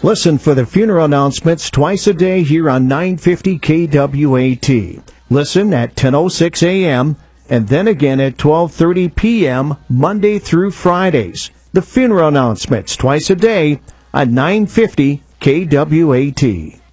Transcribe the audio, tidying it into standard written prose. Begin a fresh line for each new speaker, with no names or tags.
Listen for the funeral announcements twice a day here on 950 KWAT. Listen at 10:06 a.m. and then again at 12:30 p.m. Monday through Fridays. The funeral announcements twice a day on 950 KWAT.